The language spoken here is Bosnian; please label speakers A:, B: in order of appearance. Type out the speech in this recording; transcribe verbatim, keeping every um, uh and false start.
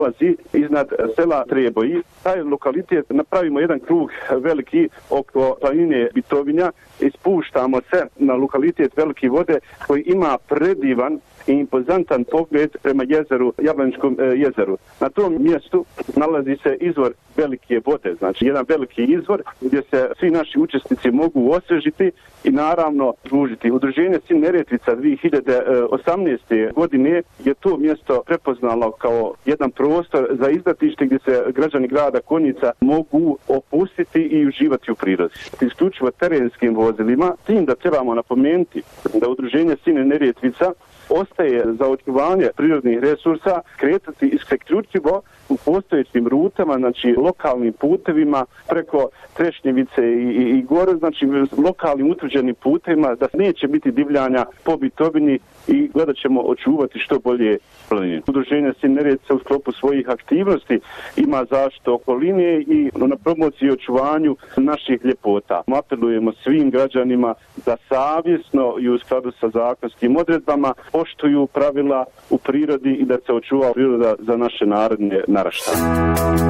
A: nalazi iznad sela Treboji. Taj lokalitet napravimo jedan krug veliki oko planine Bitovinja i spuštamo se na lokalitet Velike Vode koji ima predivan i impozantan pogled prema jezeru, Jablaničkom e, jezeru. Na tom mjestu nalazi se izvor Velike Vode, znači jedan veliki izvor gdje se svi naši učesnici mogu osvežiti i naravno družiti. Udruženje Sin Neretvica dvije hiljade osamnaeste. godine je to mjesto prepoznalo kao jedan prostor za izdatište gdje se građani grada Konjica mogu opustiti i uživati u prirodi. Isključivo terenskim vozilima, tim da trebamo napomenuti da Udruženje Sin Neretvica ostaje za očuvanje prirodnih resursa kretati isključivo u postojećim rutama, znači lokalnim putevima preko Trešnjevice i, i, i gore, znači lokalnim utvrđenim putevima, da neće biti divljanja po Bitovini i gledat ćemo očuvati što bolje planine. Udruženje Sin Neretvica u sklopu svojih aktivnosti ima zaštitu okoline i na promociji i očuvanju naših ljepota. Apelujemo svim građanima da savjesno i u skladu sa zakonskim odredbama poštuju pravila u prirodi i da se očuva priroda za naše narodne naraštaje.